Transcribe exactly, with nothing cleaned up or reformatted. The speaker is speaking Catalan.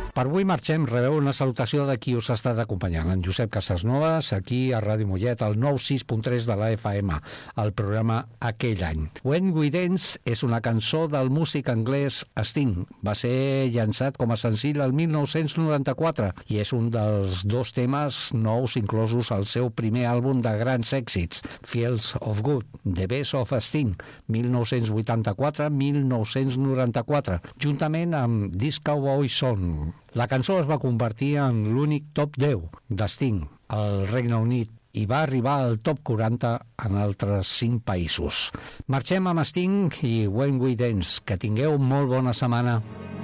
Per avui marxem, rebeu una salutació de qui us ha estat acompanyant, en Josep Casasnovas, aquí a Ràdio Mollet, al nou sis punt tres de la F M, el programa Aquell any. When We Dance és una cançó del músic anglès Sting. Va ser llançat com a senzill el mil nou-cents noranta-quatre i és un dels dos temes nous inclosos al seu primer àlbum de grans èxits, Fields of Good, The Best of Sting, mil nou-cents vuitanta-quatre a mil nou-cents noranta-quatre, juntament amb This Cowboy Song. La cançó es va convertir en l'únic top deu de Sting al Regne Unit i va arribar al top quaranta en altres cinc països. Marxem amb Sting i When We Dance. Que tingueu molt bona setmana.